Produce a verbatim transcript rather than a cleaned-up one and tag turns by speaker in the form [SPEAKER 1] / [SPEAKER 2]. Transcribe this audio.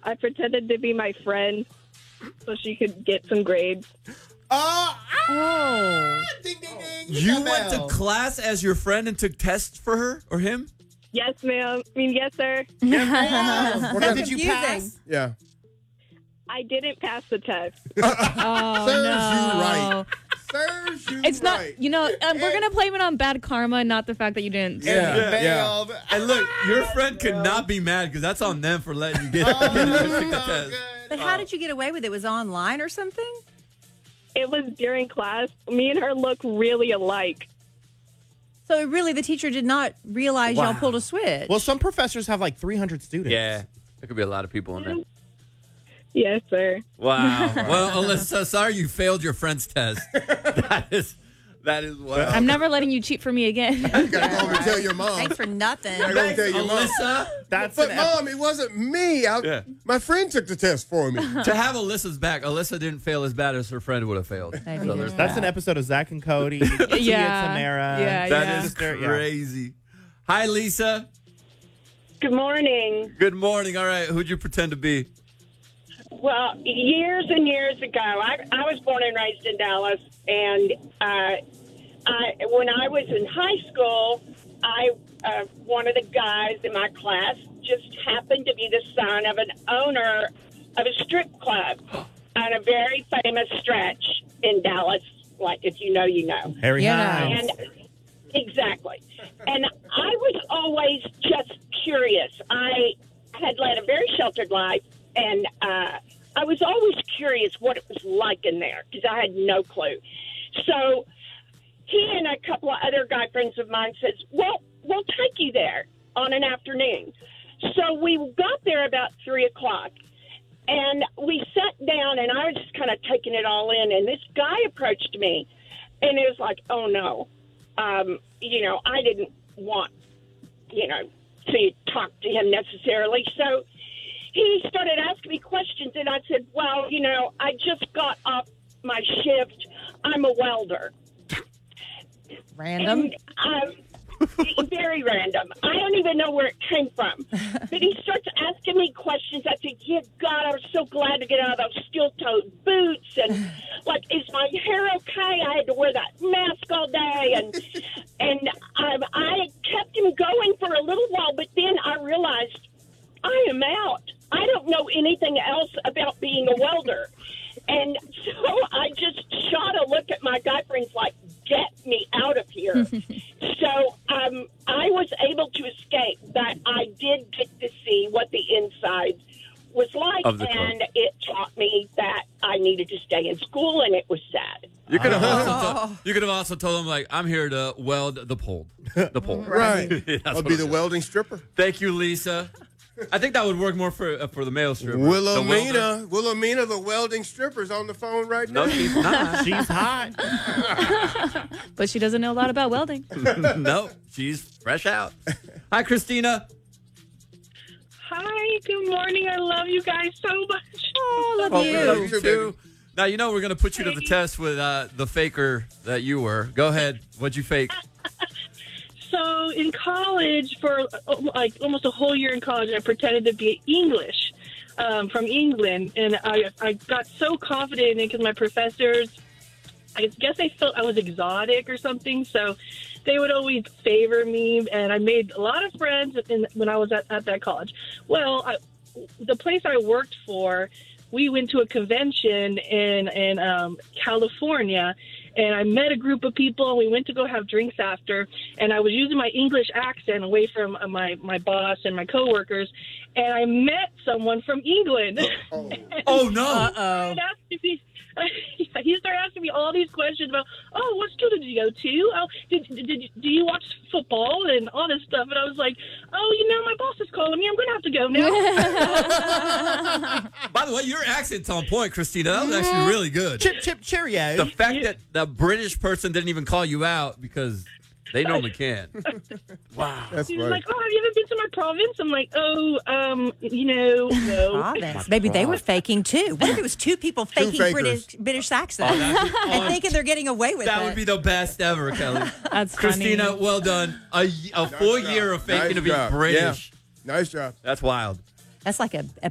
[SPEAKER 1] I pretended to be my friend so she could get some grades.
[SPEAKER 2] Oh, ah,
[SPEAKER 3] Oh.
[SPEAKER 2] ding, ding, ding.
[SPEAKER 4] You
[SPEAKER 2] got
[SPEAKER 4] went to
[SPEAKER 2] Mel.
[SPEAKER 4] class as your friend and took tests for her or him?
[SPEAKER 1] Yes, ma'am. I mean, yes, sir.
[SPEAKER 2] Well,
[SPEAKER 5] So
[SPEAKER 2] did you
[SPEAKER 5] confusing.
[SPEAKER 2] pass?
[SPEAKER 6] Yeah.
[SPEAKER 1] I didn't pass the test.
[SPEAKER 3] Oh,
[SPEAKER 6] Serves
[SPEAKER 3] no.
[SPEAKER 6] you right. Serves you
[SPEAKER 3] It's not,
[SPEAKER 6] right.
[SPEAKER 3] you know, um, we're going to blame it on bad karma, not the fact that you didn't.
[SPEAKER 6] Yeah.
[SPEAKER 2] You
[SPEAKER 6] Yeah.
[SPEAKER 2] failed.
[SPEAKER 4] And look, your friend could not be mad because that's on them for letting you get,
[SPEAKER 2] Oh,
[SPEAKER 4] get to take the
[SPEAKER 2] so
[SPEAKER 4] test.
[SPEAKER 2] good.
[SPEAKER 5] But how did you get away with it? Was it online or something?
[SPEAKER 1] It was during class. Me and her look really alike.
[SPEAKER 5] So really, the teacher did not realize y'all
[SPEAKER 4] Wow.
[SPEAKER 5] pulled a switch.
[SPEAKER 2] Well, some professors have like three hundred students.
[SPEAKER 4] Yeah, there could be a lot of people in there.
[SPEAKER 1] Yes, sir.
[SPEAKER 4] Wow. Well, Alyssa, sorry you failed your friend's test. That is, that is wild.
[SPEAKER 3] I'm never letting you cheat for me again.
[SPEAKER 6] You gotta go home and tell your mom.
[SPEAKER 5] Thanks for nothing.
[SPEAKER 6] I gotta tell your mom.
[SPEAKER 4] Alyssa,
[SPEAKER 2] That's
[SPEAKER 6] But
[SPEAKER 2] an ep-
[SPEAKER 6] mom, it wasn't me. I,
[SPEAKER 4] Yeah.
[SPEAKER 6] My friend took the test for me.
[SPEAKER 4] to have Alyssa's back, Alyssa didn't fail as bad as her friend would have failed.
[SPEAKER 5] Maybe
[SPEAKER 4] So
[SPEAKER 5] there's
[SPEAKER 4] there's
[SPEAKER 2] That's an episode of Zach and Cody. Tia
[SPEAKER 3] Yeah.
[SPEAKER 2] Tamara.
[SPEAKER 3] Yeah,
[SPEAKER 4] That
[SPEAKER 3] yeah.
[SPEAKER 4] is
[SPEAKER 2] Sister, yeah.
[SPEAKER 4] crazy. Hi, Lisa.
[SPEAKER 1] Good morning.
[SPEAKER 4] Good morning. All right, who'd you pretend to be?
[SPEAKER 7] Well, years and years ago, I, I was born and raised in Dallas, and uh, I, when I was in high school, I uh, one of the guys in my class just happened to be the son of an owner of a strip club on a very famous stretch in Dallas. Like, if you know, you know.
[SPEAKER 2] Harry
[SPEAKER 3] Yeah.
[SPEAKER 2] Hines.
[SPEAKER 7] And exactly. And I was always just curious. I had led a very sheltered life, and uh, I was always curious what it was like in there because I had no clue. So he and a couple of other guy friends of mine says, well, we'll take you there on an afternoon. So we got there about three o'clock. And we sat down, and I was just kind of taking it all in. And this guy approached me, and it was like, oh, no. Um, you know, I didn't want, you know, to talk to him necessarily. So he started asking me questions, and I said, well, you know, I just got off my shift. I'm a welder.
[SPEAKER 5] Random.
[SPEAKER 7] And, um, very random. I don't even know where it came from. But he starts asking me questions. I think, yeah, God, I was so glad to get out of those steel-toed boots. And, like, is my hair okay? I had to wear that mask all day. And and um, I kept him going for a little while, but then I realized I am out. I don't know anything else about being a welder. And so I just shot a look at my guy friends like, get me out of here. So um, I was able to escape, but I did get to see what the inside was like,
[SPEAKER 4] Of the club.
[SPEAKER 7] and it taught me that I needed to stay in school, and it was sad.
[SPEAKER 4] You could have
[SPEAKER 2] Oh.
[SPEAKER 4] also told, you could have also told him like, I'm here to weld the pole, the pole.
[SPEAKER 6] Right.
[SPEAKER 4] That's
[SPEAKER 6] I'll
[SPEAKER 4] what
[SPEAKER 6] be
[SPEAKER 4] it
[SPEAKER 6] the
[SPEAKER 4] is.
[SPEAKER 6] welding stripper.
[SPEAKER 4] Thank you, Lisa. I think that would work more for uh, for the male stripper. The welder.
[SPEAKER 6] Wilhelmina, Wilhelmina, the welding stripper's on the phone right now.
[SPEAKER 4] No, she's not.
[SPEAKER 2] She's hot.
[SPEAKER 3] But she doesn't know a lot about welding.
[SPEAKER 4] No, she's fresh out. Hi, Christina.
[SPEAKER 1] Hi, good morning. I love you guys so much.
[SPEAKER 5] Oh, love
[SPEAKER 4] Oh,
[SPEAKER 5] you.
[SPEAKER 4] we love you
[SPEAKER 6] too,
[SPEAKER 4] too. Now you know we're gonna put you to the test with uh, the faker that you were. Go ahead. What'd you fake?
[SPEAKER 1] So in college, for uh, like almost a whole year in college, I pretended to be English um, from England, and I I got so confident in it because my professors, I guess they felt I was exotic or something, so they would always favor me, and I made a lot of friends in, when I was at, at that college. Well, I, the place I worked for, we went to a convention in in um, California. And I met a group of people, and we went to go have drinks after. And I was using my English accent away from uh, my, my boss and my coworkers. And I met someone from England.
[SPEAKER 6] Oh.
[SPEAKER 4] Oh no!
[SPEAKER 5] Uh-oh.
[SPEAKER 1] he, he started asking me all these questions about, oh, what school did you go to? Oh, did, did, did do you watch football and all this stuff? And I was like, oh, you know, my boss is calling me. I'm going to have to go now.
[SPEAKER 4] By the way, your accent's on point, Christina. That was actually really good.
[SPEAKER 2] Chip, chip, Cheerio.
[SPEAKER 4] The fact that the British person didn't even call you out because they normally can. Wow.
[SPEAKER 6] That's
[SPEAKER 1] He was
[SPEAKER 6] right.
[SPEAKER 1] like, oh, have you ever been to my province? I'm like, oh, um, you know, no.
[SPEAKER 5] Province. Maybe they were faking too. What if it was two people faking
[SPEAKER 6] fakers.
[SPEAKER 5] British British accents
[SPEAKER 4] Oh, that'd be-
[SPEAKER 5] and
[SPEAKER 4] oh,
[SPEAKER 5] thinking they're getting away with
[SPEAKER 4] That
[SPEAKER 5] it?
[SPEAKER 4] would be the best ever, Kelly.
[SPEAKER 3] That's
[SPEAKER 4] Christina,
[SPEAKER 3] funny.
[SPEAKER 4] well done. A, a full
[SPEAKER 6] job.
[SPEAKER 4] year of faking
[SPEAKER 6] Nice
[SPEAKER 4] to be
[SPEAKER 6] job.
[SPEAKER 4] British.
[SPEAKER 6] Nice job.
[SPEAKER 4] That's wild.
[SPEAKER 5] That's like a, a